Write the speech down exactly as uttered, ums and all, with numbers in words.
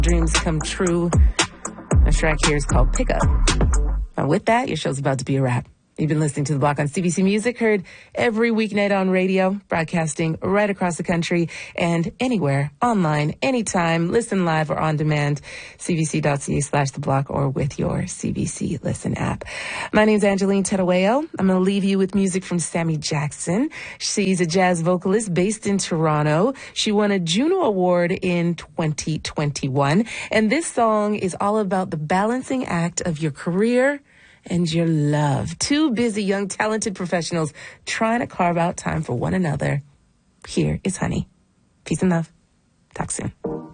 dreams come true. The track here is called Pickup. And with that, your show's about to be a wrap. You've been listening to The Block on C B C Music, heard every weeknight on radio, broadcasting right across the country and anywhere, online, anytime, listen live or on demand, cbc.ca slash The Block or with your C B C Listen app. My name's Angeline Tedaweo. I'm going to leave you with music from Sammy Jackson. She's a jazz vocalist based in Toronto. She won a Juno Award in twenty twenty-one. And this song is all about the balancing act of your career and your love. Two busy, young, talented professionals trying to carve out time for one another. Here is Honey. Peace and love. Talk soon.